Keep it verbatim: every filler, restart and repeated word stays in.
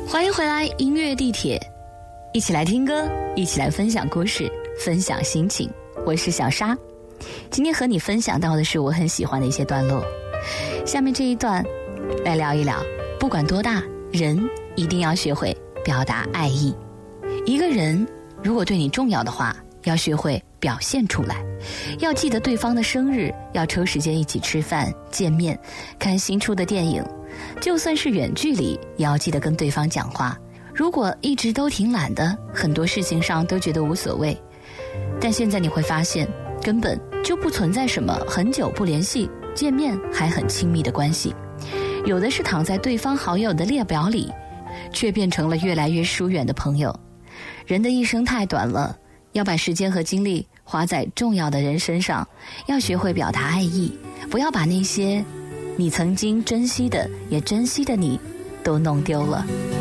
欢迎回来，音乐地铁，一起来听歌，一起来分享故事，分享心情。我是小沙，今天和你分享到的是我很喜欢的一些段落。下面这一段来聊一聊，不管多大，人一定要学会表达爱意。一个人如果对你重要的话，要学会表现出来，要记得对方的生日，要抽时间一起吃饭、见面、看新出的电影，就算是远距离，也要记得跟对方讲话。如果一直都挺懒的，很多事情上都觉得无所谓，但现在你会发现，根本就不存在什么很久不联系，见面还很亲密的关系，有的是躺在对方好友的列表里，却变成了越来越疏远的朋友。人的一生太短了，要把时间和精力花在重要的人身上，要学会表达爱意，不要把那些你曾经珍惜的也珍惜的你都弄丢了。